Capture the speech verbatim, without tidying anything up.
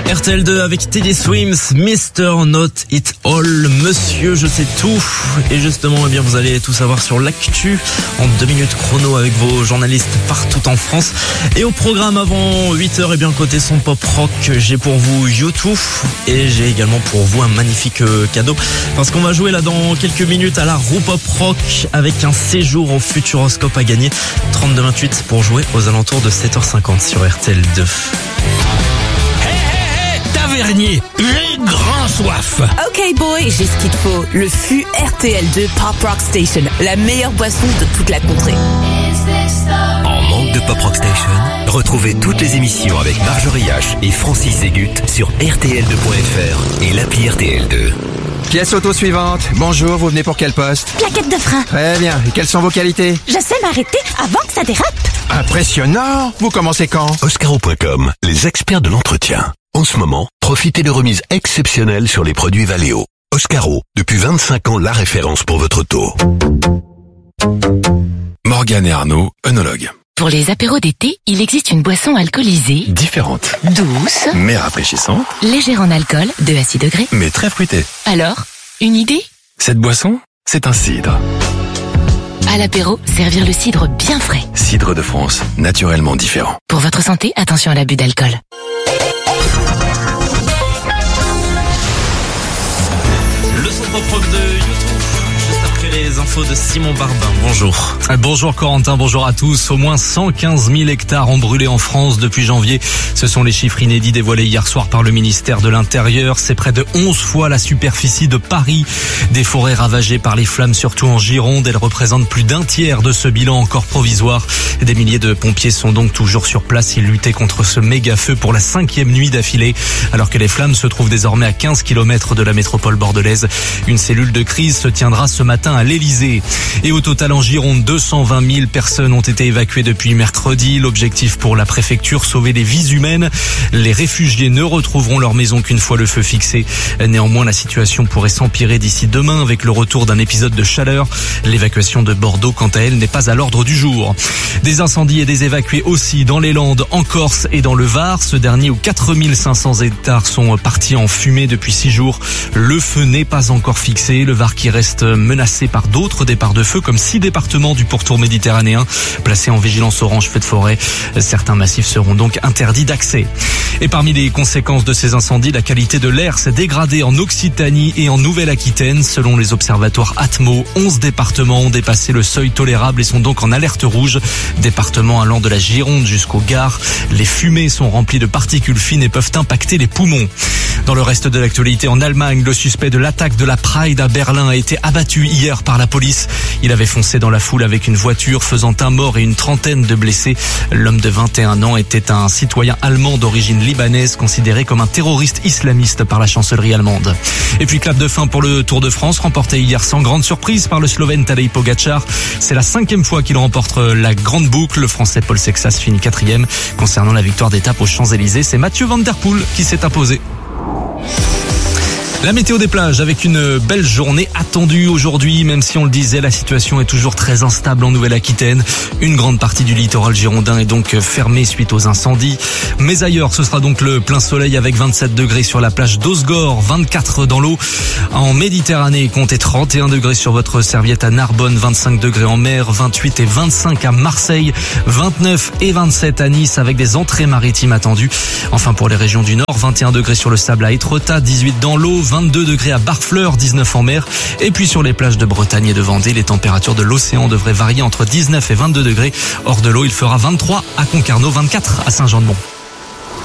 R T L deux avec Teddy Swims, mister Not It All, Monsieur Je sais tout. Et justement, eh bien, vous allez tout savoir sur l'actu en deux minutes chrono avec vos journalistes partout en France. Et au programme avant huit heures, eh bien, côté son pop rock, j'ai pour vous YouTube et j'ai également pour vous un magnifique cadeau. Parce qu'on va jouer là dans quelques minutes à la roue pop rock avec un séjour au Futuroscope à gagner. trente-deux vingt-huit pour jouer aux alentours de sept heures cinquante sur R T L deux. Tavernier, j'ai grand soif. Ok boy, j'ai ce qu'il te faut. Le fût R T L deux Pop Rock Station, la meilleure boisson de toute la contrée. En manque de Pop Rock Station, retrouvez toutes les émissions avec Marjorie H et Francis Zégut sur R T L deux point F R et l'appli R T L deux. Pièce auto suivante. Bonjour, vous venez pour quel poste? Plaquette de frein. Très bien. Et quelles sont vos qualités? Je sais m'arrêter avant que ça dérape. Impressionnant. Vous commencez quand? Oscaro point com, les experts de l'entretien. En ce moment, profitez de remises exceptionnelles sur les produits Valeo. Oscaro, depuis vingt-cinq ans, la référence pour votre auto. Morgane et Arnaud, œnologues. Pour les apéros d'été, il existe une boisson alcoolisée, Différente, douce, mais rafraîchissante, légère en alcool, deux à six degrés. mais très fruitée. Alors, une idée? Cette boisson, c'est un cidre. À l'apéro, servir le cidre bien frais. Cidre de France, naturellement différent. Pour votre santé, attention à l'abus d'alcool. Le son pop rock de YouTube, juste après les infos de Simon Barbin. Bonjour. Bonjour Corentin, bonjour à tous. Au moins cent quinze mille hectares ont brûlé en France depuis janvier. Ce sont les chiffres inédits dévoilés hier soir par le ministère de l'Intérieur. C'est près de onze fois la superficie de Paris. Des forêts ravagées par les flammes, surtout en Gironde. Elles représentent plus d'un tiers de ce bilan encore provisoire. Des milliers de pompiers sont donc toujours sur place. Ils luttaient contre ce méga feu pour la cinquième nuit d'affilée. Alors que les flammes se trouvent désormais à quinze kilomètres de la métropole bordelaise. Une cellule de crise se tiendra ce matin à l'Elysée. Et au total en Gironde, deux cent vingt mille personnes ont été évacuées depuis mercredi. L'objectif pour la préfecture, sauver les vies humaines. Les réfugiés ne retrouveront leur maison qu'une fois le feu fixé. Néanmoins, la situation pourrait s'empirer d'ici demain avec le retour d'un épisode de chaleur. L'évacuation de Bordeaux, quant à elle, n'est pas à l'ordre du jour. Des incendies et des évacués aussi dans les Landes, en Corse et dans le Var. Ce dernier où quatre mille cinq cents hectares sont partis en fumée depuis six jours. Le feu n'est pas encore fixé. Le Var qui reste menacé par d'autres départs de feu, comme six départements du pourtour méditerranéen placés en vigilance orange feu de forêt. Certains massifs seront donc interdits d'accès. Et parmi les conséquences de ces incendies, la qualité de l'air s'est dégradée en Occitanie et en Nouvelle-Aquitaine. Selon les observatoires Atmo, onze départements ont dépassé le seuil tolérable et sont donc en alerte rouge. Départements allant de la Gironde jusqu'au Gard. Les fumées sont remplies de particules fines et peuvent impacter les poumons. Dans le reste de l'actualité, en Allemagne, le suspect de l'attaque de la Pride à Berlin a été abattu hier par la police. Il avait foncé dans la foule avec une voiture, faisant un mort et une trentaine de blessés. L'homme de vingt et un ans était un citoyen allemand d'origine libanaise, considéré comme un terroriste islamiste par la chancellerie allemande. Et puis clap de fin pour le Tour de France, remporté hier sans grande surprise par le Slovène Tadej Pogačar. C'est la cinquième fois qu'il remporte la grande boucle. Le Français Paul Sexas finit quatrième. Concernant la victoire d'étape aux Champs-Élysées, c'est Mathieu Van Der Poel qui s'est imposé. La météo des plages avec une belle journée attendue aujourd'hui, même si on le disait, la situation est toujours très instable en Nouvelle-Aquitaine. Une grande partie du littoral girondin est donc fermée suite aux incendies. Mais ailleurs, ce sera donc le plein soleil avec vingt-sept degrés sur la plage d'Osgore, vingt-quatre dans l'eau. En Méditerranée, comptez trente et un degrés sur votre serviette à Narbonne, vingt-cinq degrés en mer, vingt-huit et vingt-cinq à Marseille, vingt-neuf et vingt-sept à Nice avec des entrées maritimes attendues. Enfin pour les régions du Nord, vingt et un degrés sur le sable à Étretat, dix-huit dans l'eau, vingt-deux degrés à Barfleur, dix-neuf en mer. Et puis sur les plages de Bretagne et de Vendée, les températures de l'océan devraient varier entre dix-neuf et vingt-deux degrés. Hors de l'eau, il fera vingt-trois à Concarneau, vingt-quatre à Saint-Jean-de-Mont.